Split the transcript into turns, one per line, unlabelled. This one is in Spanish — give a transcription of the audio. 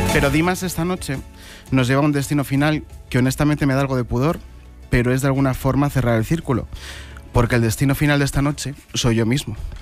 Pero Dimas esta noche nos lleva a un destino final que honestamente me da algo de pudor, pero es de alguna forma cerrar el círculo, porque el destino final de esta noche soy yo mismo.